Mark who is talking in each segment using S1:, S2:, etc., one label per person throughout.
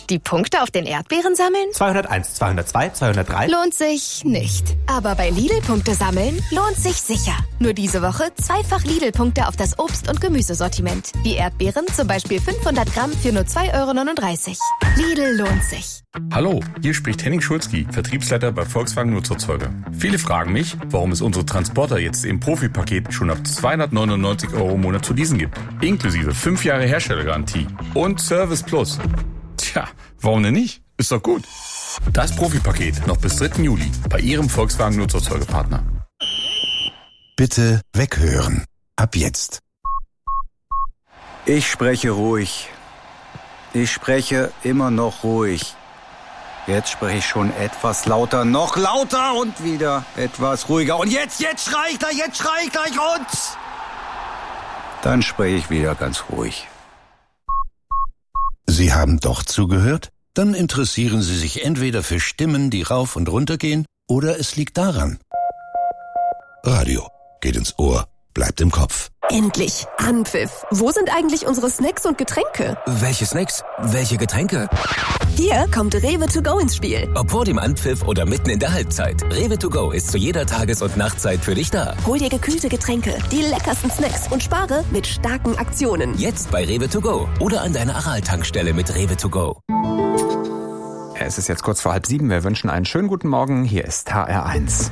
S1: Die Punkte auf den Erdbeeren sammeln?
S2: 201, 202, 203.
S1: Lohnt sich nicht. Aber bei Lidl Punkte sammeln lohnt sich sicher. Nur diese Woche zweifach Lidl-Punkte auf das Obst- und Gemüsesortiment. Wie Erdbeeren, zum Beispiel 500 Gramm für nur 2,39 €. Lidl lohnt sich.
S3: Hallo, hier spricht Henning Schulzki, Vertriebsleiter bei Volkswagen Nutzerzeuger. Viele fragen mich, warum es unsere Transporter jetzt im Profipaket schon ab 299 € im Monat zu leasen gibt. Inklusive 5 Jahre Herstellergarantie und Service Plus. Tja, warum denn nicht? Ist doch gut. Das Profipaket noch bis 3. Juli bei Ihrem Volkswagen Nutzerzeugerpartner.
S4: Bitte weghören. Ab jetzt.
S5: Ich spreche ruhig. Ich spreche immer noch ruhig. Jetzt spreche ich schon etwas lauter, noch lauter und wieder etwas ruhiger. Und jetzt schrei ich gleich und... Dann spreche ich wieder ganz ruhig.
S4: Sie haben doch zugehört? Dann interessieren Sie sich entweder für Stimmen, die rauf und runter gehen, oder es liegt daran. Radio geht ins Ohr, bleibt im Kopf.
S6: Endlich! Anpfiff! Wo sind eigentlich unsere Snacks und Getränke?
S7: Welche Snacks? Welche Getränke?
S6: Hier kommt Rewe to go ins Spiel.
S7: Ob vor dem Anpfiff oder mitten in der Halbzeit. Rewe to go ist zu jeder Tages- und Nachtzeit für dich da.
S6: Hol dir gekühlte Getränke, die leckersten Snacks und spare mit starken Aktionen.
S7: Jetzt bei Rewe to go oder an deiner Aral-Tankstelle mit Rewe to go.
S8: Es ist jetzt kurz vor 6:30. Wir wünschen einen schönen guten Morgen. Hier ist HR1.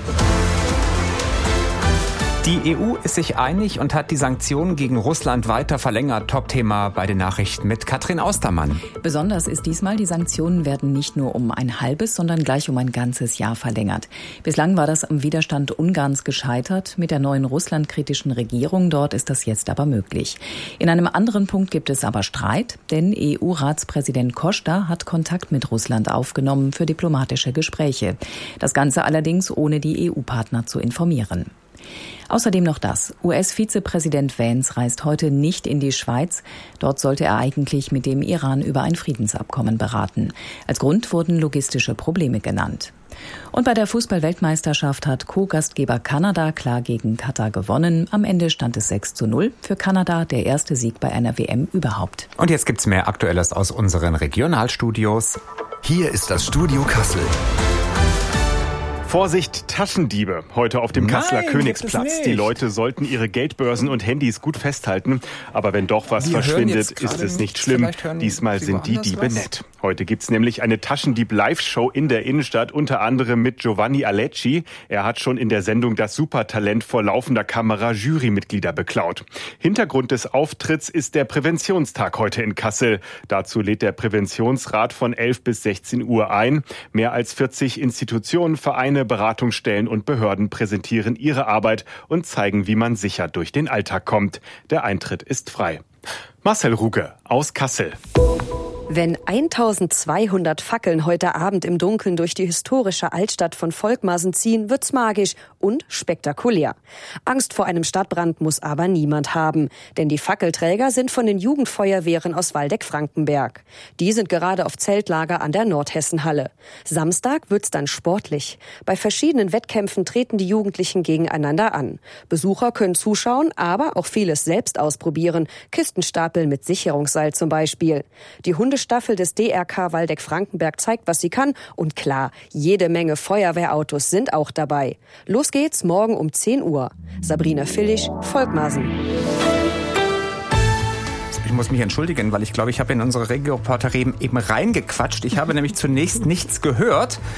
S8: Die EU ist sich einig und hat die Sanktionen gegen Russland weiter verlängert. Top-Thema bei den Nachrichten mit Katrin Austermann.
S9: Besonders ist diesmal, die Sanktionen werden nicht nur um ein halbes, sondern gleich um ein ganzes Jahr verlängert. Bislang war das am Widerstand Ungarns gescheitert. Mit der neuen russlandkritischen Regierung dort ist das jetzt aber möglich. In einem anderen Punkt gibt es aber Streit, denn EU-Ratspräsident Costa hat Kontakt mit Russland aufgenommen für diplomatische Gespräche. Das Ganze allerdings ohne die EU-Partner zu informieren. Außerdem noch das. US-Vizepräsident Vance reist heute nicht in die Schweiz. Dort sollte er eigentlich mit dem Iran über ein Friedensabkommen beraten. Als Grund wurden logistische Probleme genannt. Und bei der Fußball-Weltmeisterschaft hat Co-Gastgeber Kanada klar gegen Katar gewonnen. Am Ende stand es 6:0. Für Kanada der erste Sieg bei einer WM überhaupt.
S8: Und jetzt gibt's mehr Aktuelles aus unseren Regionalstudios.
S4: Hier ist das Studio Kassel.
S10: Vorsicht, Taschendiebe. Heute auf dem Kasseler Königsplatz. Die Leute sollten ihre Geldbörsen und Handys gut festhalten. Aber wenn doch was verschwindet, ist es nicht schlimm. Diesmal sind die Diebe nett. Heute gibt's nämlich eine Taschendieb-Live-Show in der Innenstadt, unter anderem mit Giovanni Alecci. Er hat schon in der Sendung Das Supertalent vor laufender Kamera Jurymitglieder beklaut. Hintergrund des Auftritts ist der Präventionstag heute in Kassel. Dazu lädt der Präventionsrat von 11 bis 16 Uhr ein. Mehr als 40 Institutionen, Vereine, Beratungsstellen und Behörden präsentieren ihre Arbeit und zeigen, wie man sicher durch den Alltag kommt. Der Eintritt ist frei. Marcel Ruge aus Kassel.
S11: Wenn 1200 Fackeln heute Abend im Dunkeln durch die historische Altstadt von Volkmarsen ziehen, wird's magisch und spektakulär. Angst vor einem Stadtbrand muss aber niemand haben, denn die Fackelträger sind von den Jugendfeuerwehren aus Waldeck-Frankenberg. Die sind gerade auf Zeltlager an der Nordhessenhalle. Samstag wird's dann sportlich. Bei verschiedenen Wettkämpfen treten die Jugendlichen gegeneinander an. Besucher können zuschauen, aber auch vieles selbst ausprobieren. Kistenstapeln mit Sicherungsseil zum Beispiel. Die Staffel des DRK Waldeck-Frankenberg zeigt, was sie kann. Und klar, jede Menge Feuerwehrautos sind auch dabei. Los geht's morgen um 10 Uhr. Sabrina Villig, Volkmarsen.
S8: Ich muss mich entschuldigen, weil ich glaube, ich habe in unsere Regio-Reporter eben reingequatscht. Ich habe nämlich zunächst nichts gehört.